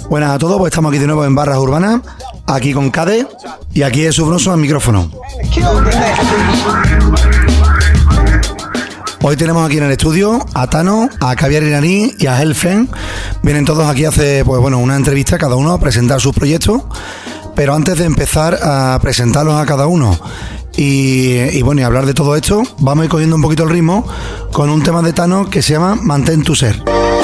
Buenas a todos, pues estamos aquí de nuevo en Barras Urbanas, aquí con Cade y aquí es Subroso al micrófono. Hoy tenemos aquí en el estudio a Tano, a Caviar Iraní y a Helfen. Vienen todos aquí a hacer una entrevista cada uno a presentar sus proyectos, pero antes de empezar a presentarlos a cada uno y hablar de todo esto, vamos a ir cogiendo un poquito el ritmo con un tema de Tano que se llama Mantén tu ser.